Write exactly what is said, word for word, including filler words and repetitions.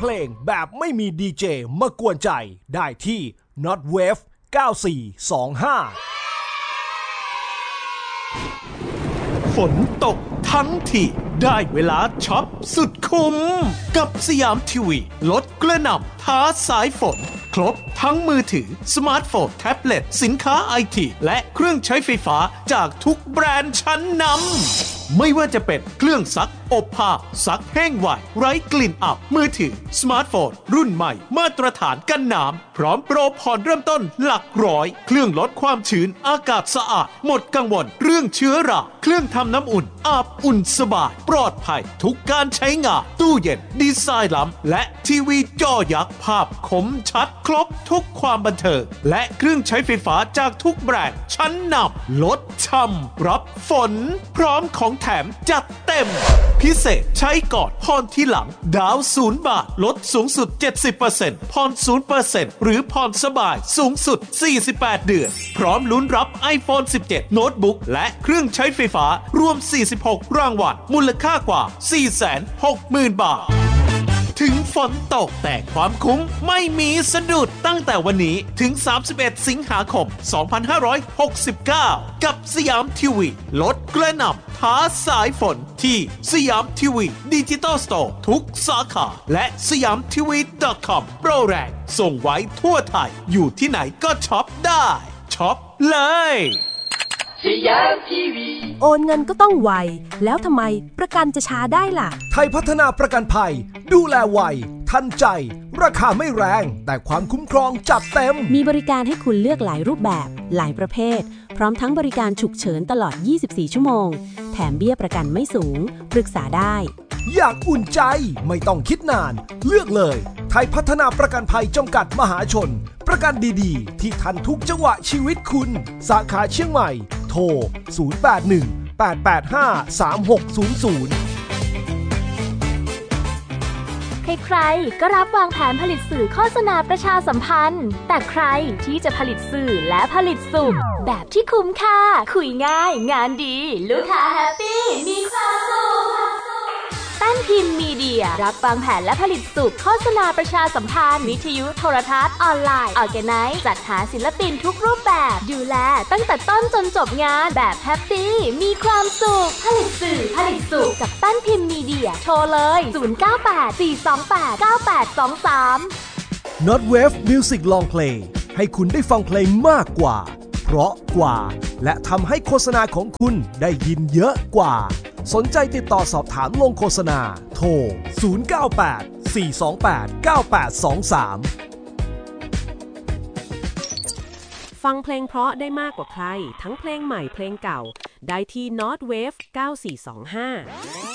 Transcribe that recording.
เพลงแบบไม่มีดีเจมากวนใจได้ที่ น็อต เวฟ เก้าสี่สองห้าฝนตกทั้งทีได้เวลาช็อปสุดคุ้มกับสยามทีวีลดกระหน่ำท้าสายฝนครบทั้งมือถือสมาร์ทโฟนแท็บเล็ตสินค้าไอทีและเครื่องใช้ไฟฟ้าจากทุกแบรนด์ชั้นนำไม่ว่าจะเป็นเครื่องซักอบผ้าซักแห้งไวไร้กลิ่นอับมือถือสมาร์ทโฟนรุ่นใหม่มาตรฐานกันน้ำพร้อมโปรผ่อนเริ่มต้นหลักร้อยเครื่องลดความชื้นอากาศสะอาดหมดกังวลเรื่องเชื้อราเครื่องทำน้ำอุ่นอาบอุ่นสบายปลอดภัยทุกการใช้งานตู้เย็นดีไซน์ล้ำและทีวีจอยักษ์ภาพคมชัดครบทุกความบันเทิงและเครื่องใช้ไฟฟ้าจากทุกแบรนด์ชั้นนำลดช่ำรับฝนพร้อมของแถมจัดเต็มพิเศษใช้ก่อนผ่อนที่หลังดาวศูนย์บาทลดสูงสุด เจ็ดสิบเปอร์เซ็นต์ ผ่อน ศูนย์เปอร์เซ็นต์ หรือผ่อนสบายสูงสุด สี่สิบแปด เดือนพร้อมลุ้นรับ ไอโฟน สิบเจ็ด โน้ตบุ๊กและเครื่องใช้ไฟฟ้ารวม สี่สิบหก รางวัลมูลค่ากว่า สี่แสนหกหมื่น บาทถึงฝนตกแต่ความคุ้มไม่มีสะดุดตั้งแต่วันนี้ถึง สามสิบเอ็ด สิงหาคม สองพันห้าร้อยหกสิบเก้า กับสยามทีวีลดกระหน่ำท้าสายฝนที่สยามทีวีดิจิตอลสโตร์ทุกสาขาและสยามทีวี ดอท คอม โปรแรงส่งไว้ทั่วไทยอยู่ที่ไหนก็ช็อปได้ช็อปเลยสยามทีวีโอนเงินก็ต้องไวแล้วทำไมประกันจะช้าได้ล่ะไทยพัฒนาประกันภัยดูแลไวทันใจราคาไม่แรงแต่ความคุ้มครองจัดเต็มมีบริการให้คุณเลือกหลายรูปแบบหลายประเภทพร้อมทั้งบริการฉุกเฉินตลอดยี่สิบสี่ชั่วโมงแถมเบี้ยประกันไม่สูงปรึกษาได้อยากอุ่นใจไม่ต้องคิดนานเลือกเลยไทยพัฒนาประกันภัยจำกัดมหาชนประกันดีๆที่ทันทุกจังหวะชีวิตคุณสาขาเชียงใหม่โทรศูนย์ แปด หนึ่ง แปด แปด ห้า สาม หก ศูนย์ ศูนย์ใครๆก็รับวางแผนผลิตสื่อโฆษณาประชาสัมพันธ์แต่ใครที่จะผลิตสื่อและผลิตสุขแบบที่คุ้มค่าคุยง่ายงานดีลูกค้าแฮปปี้มีความสุขแป้นพิมพ์มีเดียรับวางแผนและผลิตสุขโฆษณาประชาสัมพันธ์วิทยุโทรทัศน์ออนไลน์ออร์แกไนซ์จัดหาศิลปินทุกรูปแบบดูแลตั้งแต่ต้นจนจบงานแบบแฮปปี้มีความสุขผลิตสื่อผลิตสุขกับแป้นพิมพ์มีเดียโทรเลยศูนย์ เก้า แปด สี่ สอง แปด เก้า แปด สอง สามน็อต เวฟ Music Long Play ให้คุณได้ฟังเพลงมากกว่าเพราะกว่าและทำให้โฆษณาของคุณได้ยินเยอะกว่าสนใจติดต่อสอบถามลงโฆษณาโทรศูนย์ เก้า แปด สี่ สอง แปด เก้า แปด สอง สามฟังเพลงเพราะได้มากกว่าใครทั้งเพลงใหม่เพลงเก่าได้ที่ น็อต เวฟ เก้าสี่สองห้า